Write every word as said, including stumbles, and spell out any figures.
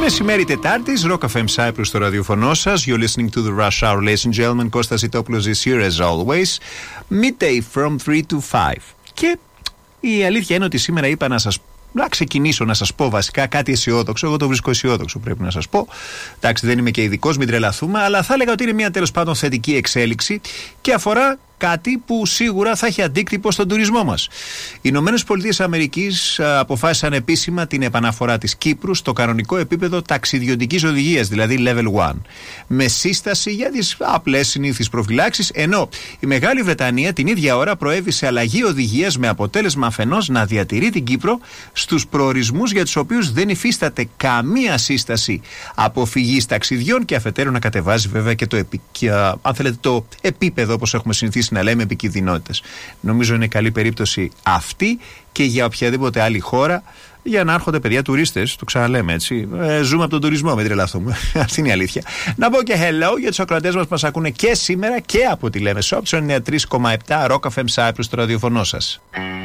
Μεσημέρι Τετάρτης, Rock εφ εμ Cyprus στο ραδιοφωνό σας. You're listening to the Rush Hour, ladies and gentlemen. Κώστας Ιτόπουλος is here as always. Midday from three to five. Και η αλήθεια είναι ότι σήμερα είπα να σας να ξεκινήσω να σας πω βασικά κάτι αισιόδοξο. Εγώ το βρίσκω αισιόδοξο, πρέπει να σας πω. Εντάξει, δεν είμαι και ειδικός, μην τρελαθούμε, αλλά θα έλεγα ότι είναι μια τέλος πάντων θετική εξέλιξη και αφορά κάτι που σίγουρα θα έχει αντίκτυπο στον τουρισμό μας. Οι Ηνωμένες Πολιτείες Αμερικής αποφάσισαν επίσημα την επαναφορά της Κύπρου στο κανονικό επίπεδο ταξιδιωτικής οδηγίας, δηλαδή level one, με σύσταση για τις απλές συνήθεις προφυλάξεις, ενώ η Μεγάλη Βρετανία την ίδια ώρα προέβη σε αλλαγή οδηγίας με αποτέλεσμα αφενός να διατηρεί την Κύπρο στους προορισμούς για τους οποίους δεν υφίσταται καμία σύσταση αποφυγής ταξιδιών και αφετέρου να κατεβάζει βέβαια και το, επι... αν θέλετε, το επίπεδο, όπως έχουμε συνηθίσει να λέμε, επικινδυνότητες. Νομίζω είναι καλή περίπτωση αυτή και για οποιαδήποτε άλλη χώρα για να έρχονται παιδιά τουρίστες, το ξαναλέμε έτσι. Ε, ζούμε από τον τουρισμό, μην τρελαθούμε. Αυτή είναι η αλήθεια. Να πω και hello για τους ακροατές μας που μας ακούνε και σήμερα και από τη Λέμε Shop, ενενήντα τρία κόμμα επτά Rock εφ εμ Cyprus στο ραδιοφωνό σας.